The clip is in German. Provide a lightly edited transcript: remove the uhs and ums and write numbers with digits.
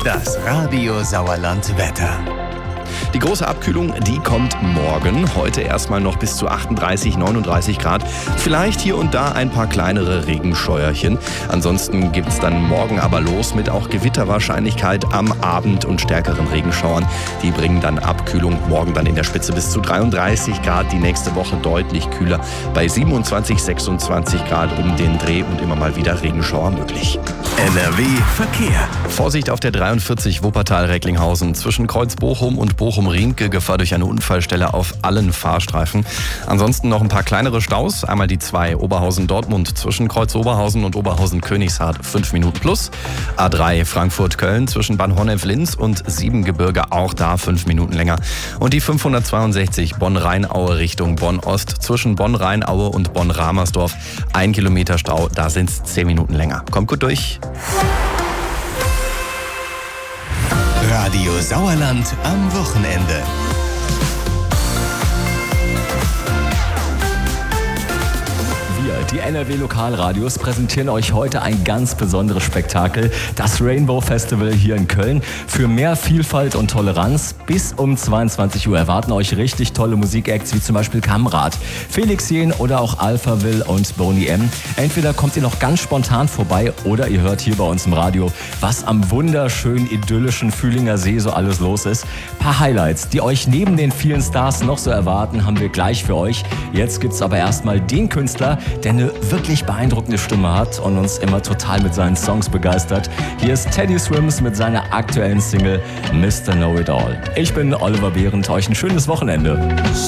Das Radio Sauerland Wetter. Die große Abkühlung, die kommt morgen. Heute erstmal noch bis zu 38, 39 Grad. Vielleicht hier und da ein paar kleinere Regenscheuerchen. Ansonsten gibt's dann morgen aber los mit auch Gewitterwahrscheinlichkeit am Abend und stärkeren Regenschauern. Die bringen dann Abkühlung. Morgen dann in der Spitze bis zu 33 Grad. Die nächste Woche deutlich kühler bei 27, 26 Grad um den Dreh und immer mal wieder Regenschauer möglich. NRW Verkehr. Vorsicht auf der 43 Wuppertal-Recklinghausen zwischen Kreuz Bochum und Bochum-Riemke. Gefahr durch eine Unfallstelle auf allen Fahrstreifen. Ansonsten noch ein paar kleinere Staus. Einmal die 2 Oberhausen-Dortmund zwischen Kreuz Oberhausen und Oberhausen-Königshardt 5 Minuten plus. A3 Frankfurt-Köln zwischen Bad Honnef-Linz und Siebengebirge auch da 5 Minuten länger. Und die 562 Bonn-Rheinaue Richtung Bonn-Ost zwischen Bonn-Rheinaue und Bonn-Ramersdorf 1 Kilometer Stau. Da sind es 10 Minuten länger. Kommt gut durch. Radio Sauerland am Wochenende. Die NRW-Lokalradios präsentieren euch heute ein ganz besonderes Spektakel, das Rainbow Festival hier in Köln. Für mehr Vielfalt und Toleranz bis um 22 Uhr erwarten euch richtig tolle Musikacts wie zum Beispiel Kamrat, Felix Jähn oder auch Alpha Will und Boney M. Entweder kommt ihr noch ganz spontan vorbei oder ihr hört hier bei uns im Radio, was am wunderschönen, idyllischen Fühlinger See so alles los ist. Ein paar Highlights, die euch neben den vielen Stars noch so erwarten, haben wir gleich für euch. Jetzt gibt's aber erstmal den Künstler, der eine wirklich beeindruckende Stimme hat und uns immer total mit seinen Songs begeistert. Hier ist Teddy Swims mit seiner aktuellen Single Mr. Know It All. Ich bin Oliver Behrendt, euch ein schönes Wochenende.